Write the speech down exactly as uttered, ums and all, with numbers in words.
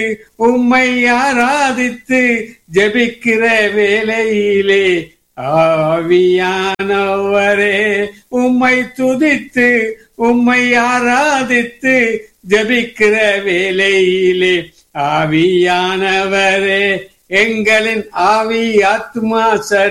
உம்மை ஆராதித்து ஜெபிக்கிற வேளையிலே ஆவியானவரே உம்மை துதித்து உம்மை ஆராதித்து ஜெபிக்கிற வேளையிலே ஆவியானவரே எங்களின் ஆவி ஆத்மா